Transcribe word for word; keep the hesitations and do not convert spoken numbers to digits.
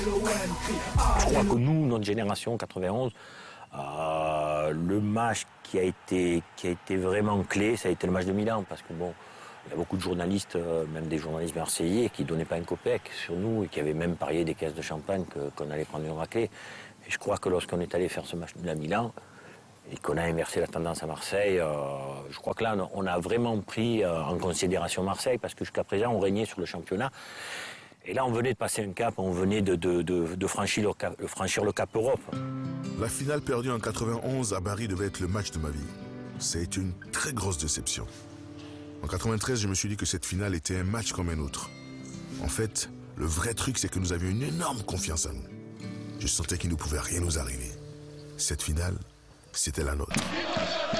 Je crois que nous, notre génération quatre-vingt-onze, euh, le match qui a, été, qui a été vraiment clé, ça a été le match de Milan. Parce que bon, il y a beaucoup de journalistes, euh, même des journalistes marseillais, qui ne donnaient pas un copec sur nous et qui avaient même parié des caisses de champagne que, qu'on allait prendre une raclée. Et je crois que lorsqu'on est allé faire ce match de Milan, et qu'on a inversé la tendance à Marseille, euh, je crois que là, on a vraiment pris euh, en considération Marseille, parce que jusqu'à présent, on régnait sur le championnat. Et là, on venait de passer un cap, on venait de, de, de, de franchir, le cap, franchir le cap Europe. La finale perdue en quatre-vingt-onze à Bari devait être le match de ma vie. Ça a été une très grosse déception. En quatre-vingt-treize, je me suis dit que cette finale était un match comme un autre. En fait, le vrai truc, c'est que nous avions une énorme confiance en nous. Je sentais qu'il ne pouvait rien nous arriver. Cette finale, c'était la nôtre.